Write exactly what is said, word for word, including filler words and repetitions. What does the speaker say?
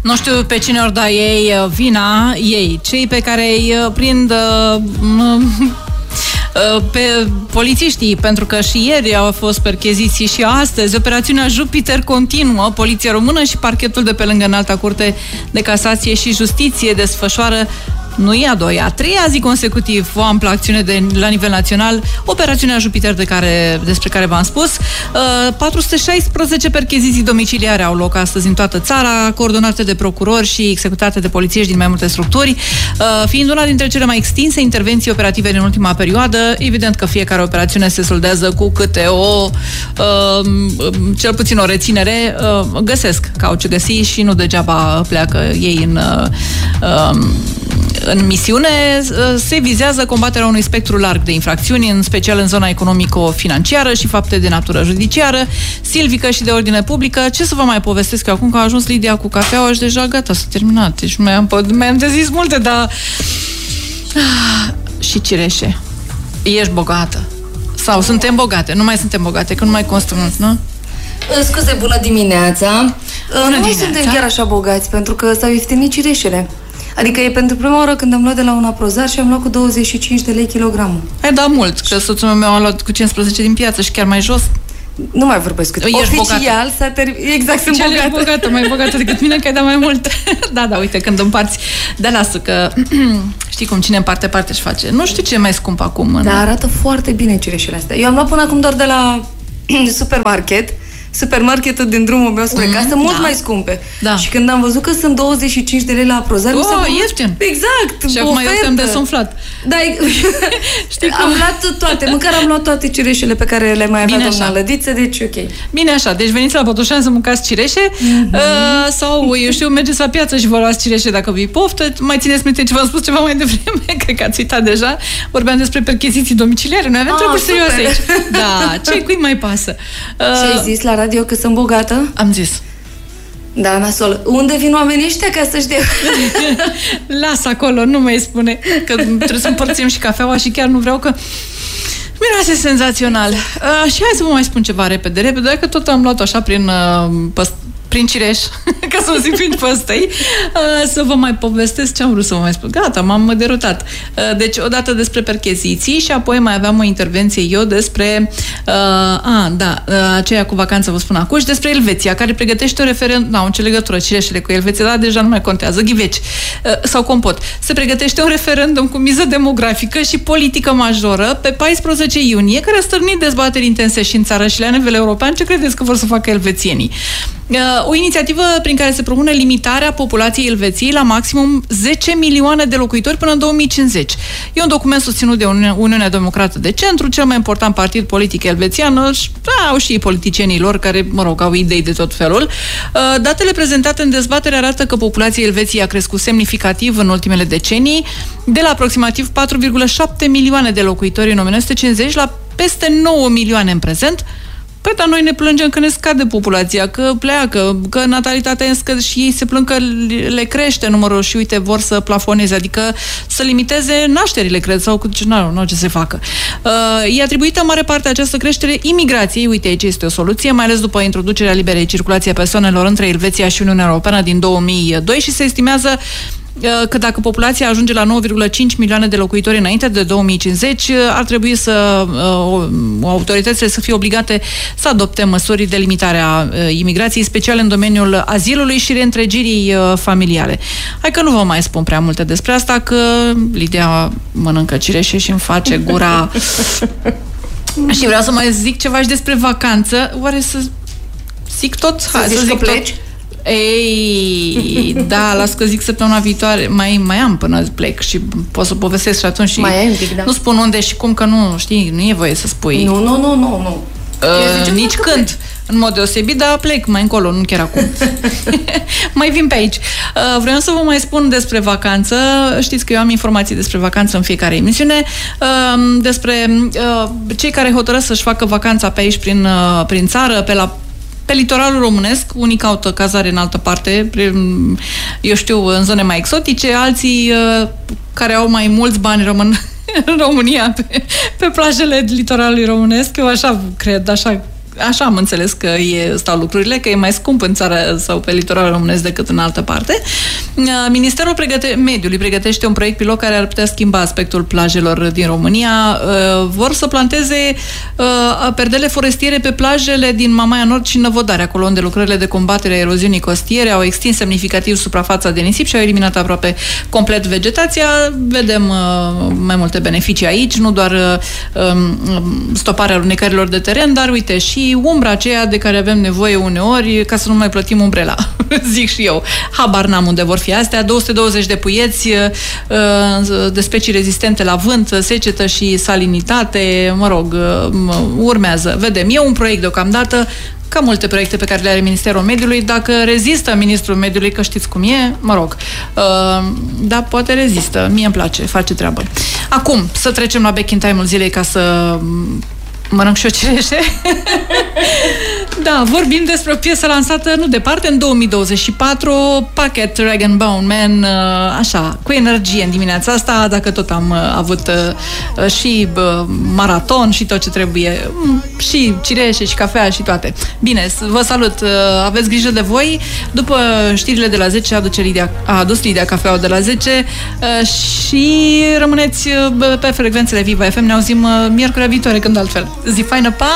Nu știu pe cine ori da ei vina, ei, cei pe care îi prind pe polițiștii, pentru că și ieri au fost percheziții și astăzi. Operațiunea Jupiter continuă. Poliția română și parchetul de pe lângă Înalta Curte de Casație și Justiție desfășoară, nu e a doua, a treia zi consecutiv o amplă acțiune de, la nivel național, operațiunea Jupiter de care, despre care v-am spus. patru sute șaisprezece percheziții domiciliare au loc astăzi în toată țara, coordonate de procurori și executate de polițiști din mai multe structuri, fiind una dintre cele mai extinse intervenții operative din ultima perioadă. Evident că fiecare operațiune se soldează cu câte o, cel puțin o reținere. Găsesc că au ce găsi și nu degeaba pleacă ei în În misiune. Se vizează combaterea unui spectru larg de infracțiuni, în special în zona economico-financiară și fapte de natură judiciară, silvică și de ordine publică. Ce să vă mai povestesc eu acum că a ajuns Lidia cu cafeaua și deja gata, s-a terminat. Deci mai am, mai am de zis multe, dar... Și cireșe. Ești bogată. Sau suntem bogate. Nu mai suntem bogate, că nu mai constă mult, nu? Scuze, bună dimineața. Bună nu dimineața. suntem chiar așa bogați, pentru că s-au ieftinit cireșele. Adică e pentru prima oară când am luat de la un aprozar și am luat cu douăzeci și cinci de lei kilogramul. Ai dat mult, că soțul meu a luat cu cincisprezece din piață și chiar mai jos. Nu mai vorbesc cât. Oficial s-a terminat. Exact, sunt bogată. Ești bogată, mai bogată decât mine, că ai dat mai mult. Da, da, uite, când împarți. Da, lasă, că știi cum, cine împarte, parte și face. Nu știu ce e mai scump acum. În... Dar arată foarte bine cireșele astea. Eu am luat până acum doar de la supermarket. Supermarketul din drumul meu spre mm, casă, mult da. mai scumpe. Da. Și când am văzut că sunt douăzeci și cinci de lei la aprozar, oh, mi ieftin. Exact. Și acum eu te-am desumflat. Da, știi cum? Am luat toate, măcar am luat toate cireșele pe care le mai avea doamna Lădiță, deci ok. Bine așa, deci veniți la Botoșani să mâncați cireșe, mm-hmm. uh, sau, eu știu, mergeți la piață și vă luați cireșe dacă vi poftă. Mai țineți minte ce v-am spus ceva mai devreme, cred că ați uitat deja. Vorbeam despre percheziții domiciliare, noi avem ah, treburi serioase aici. Da, ce cui mai pasă? Uh, ce ai zis la radio că sunt bogată? Am zis. Da, nasol. Unde vin oamenii ăștia ca să știu? Lasă acolo, nu mai spune. Că trebuie să împărțim și cafeaua și chiar nu vreau că... Miroase senzațional. Uh, și hai să vă mai spun ceva repede, repede, că tot am luat așa prin... Uh, prin cireș, ca să zic prin păstăi, să vă mai povestesc ce am vrut să vă mai spun. Gata, m-am derutat. Deci, odată despre percheziții și apoi mai aveam o intervenție eu despre a, da, aceea cu vacanță, vă spun acum, și despre Elveția, care pregătește o referendum, n-au ce legătură cireșele cu Elveția, dar deja nu mai contează, ghiveci sau compot. Se pregătește un referendum cu miză demografică și politică majoră pe paisprezece iunie, care a stârnit dezbateri intense și în țară și la nivel european. Ce credeți că vor să facă elvețienii? O inițiativă prin care se propune limitarea populației Elveției la maximum zece milioane de locuitori până în două mii cincizeci. E un document susținut de Uniunea Democrată de Centru, cel mai important partid politic elvețian. Au și politicienii lor care, mă rog, au idei de tot felul. Datele prezentate în dezbatere arată că populația Elveției a crescut semnificativ în ultimele decenii, de la aproximativ patru virgulă șapte milioane de locuitori în o mie nouă sute cincizeci la peste nouă milioane în prezent. Păi, dar noi ne plângem că ne scade populația, că pleacă, că natalitatea e scăd și ei se plâng că le crește numărul și uite, vor să plafoneze, adică să limiteze nașterile, cred, sau cu ce, nu, nu ce se facă. Uh, e atribuită în mare parte această creștere imigrației, uite, aici este o soluție, mai ales după introducerea liberei circulații a persoanelor între Elveția și Uniunea Europeană din două mii doi și se estimează că dacă populația ajunge la nouă virgulă cinci milioane de locuitori înainte de două mii cincizeci, ar trebui să uh, autoritățile să fie obligate să adopte măsuri de limitare a uh, imigrației, special în domeniul azilului și reîntregirii uh, familiale. Hai că nu vă mai spun prea multe despre asta, că Lidia mănâncă cireșe și îmi face gura... Și vreau să mai zic ceva și despre vacanță. Oare să zic tot? Hai, să, să zic că pleci? Tot. Ei, da, las că zic săptămâna viitoare, mai, mai am până plec și pot să povestesc și atunci și mai ai un pic, da. Nu spun unde și cum, că nu, știi, nu e voie să spui. Nu, nu, nu, nu, nu. Uh, nici când, plec. În mod deosebit, dar plec mai încolo, nu chiar acum. Mai vin pe aici. Uh, vreau să vă mai spun despre vacanță. Știți că eu am informații despre vacanță în fiecare emisiune, uh, despre uh, cei care hotărăsc să-și facă vacanța pe aici prin, uh, prin țară, pe la pe litoralul românesc, unii caută cazare în altă parte, eu știu, în zone mai exotice, alții uh, care au mai mulți bani rămân în România, pe, pe plajele litoralului românesc. Eu așa cred, așa așa am înțeles că e, stau lucrurile, că e mai scump în țara sau pe litoralul românesc decât în altă parte. Ministerul pregăte- Mediului pregătește un proiect pilot care ar putea schimba aspectul plajelor din România. Vor să planteze perdele forestiere pe plajele din Mamaia Nord și Năvodare, acolo unde lucrările de combatere a eroziunii costiere au extins semnificativ suprafața de nisip și au eliminat aproape complet vegetația. Vedem mai multe beneficii aici, nu doar stoparea alunecărilor de teren, dar uite, și umbra aceea de care avem nevoie uneori ca să nu mai plătim umbrela. Zic și eu. Habar n-am unde vor fi astea. două sute douăzeci de puieți de specii rezistente la vânt, secetă și salinitate. Mă rog, urmează. Vedem. E un proiect deocamdată, ca multe proiecte pe care le are Ministerul Mediului. Dacă rezistă Ministrul Mediului, că știți cum e, mă rog. Dar poate rezistă. Mie îmi place, face treabă. Acum, să trecem la Back in Time-ul zilei ca să mănânc și o cireșe. Da, vorbim despre o piesă lansată nu departe, în două mii douăzeci și patru, Pocket Rag and Bone Man, așa, cu energie în dimineața asta, dacă tot am avut și maraton și tot ce trebuie, și cireșe și cafea și toate. Bine, vă salut, aveți grijă de voi. După știrile de la zece aduce Lidia, a adus Lidia cafeaua de la zece și rămâneți pe frecvențele Viva F M. Ne auzim miercurea viitoare, când altfel. Zi faină, pa!